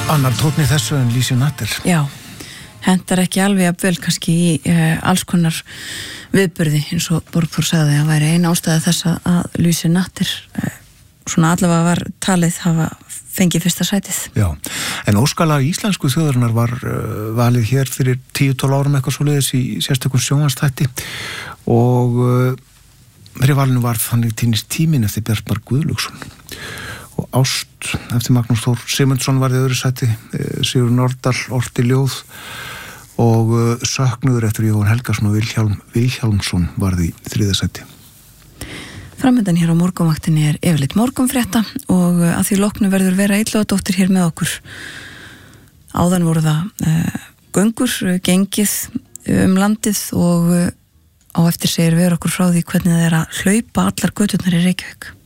Annar tónn í þessu en Lýsi Natter. Já, hentar ekki alveg að vel kannski í alls konar viðburði eins og Borgþór sagði að væri ein ástæða þess að Lýsi Natter svona allavega var talið hafa fengið fyrsta sætið. Já, en óskalag íslensku þjóðarinnar var valið hér fyrir 10-12 árum eitthvað svoleiðis í sérstökum sjónvarpsþætti og fyrir valinu var þannig Týnist tíminn eftir Bjartmar Guðlaugsson og Ást eftir Magnús Þór Sigmundsson var í öðru sæti, Sigurður Nordal orti ljóð og Söknuður eftir Jóhann Helgason og Vilhjálmsson var í þriðja sæti. Framöndan hér á morgunvaktinni yfirleitt morgunfrétta og að því loknu verður Vera Illugadóttir hér með okkur. Áðan voru það göngur, gengið landið og á eftir segir Vera okkur frá því hvernig það að hlaupa allar göturnar í Reykjavík.